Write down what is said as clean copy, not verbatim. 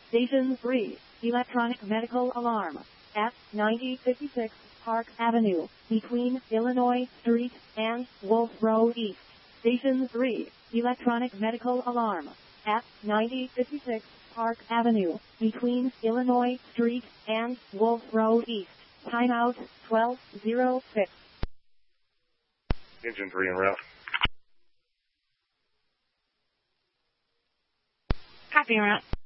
Station 3, electronic medical alarm, at 9056 Park Avenue, between Illinois Street and Wolf Road East. Station 3, electronic medical alarm, at 9056 Park Avenue, between Illinois Street and Wolf Road East. Timeout 12:06. Engine 3 en route. Copy en route.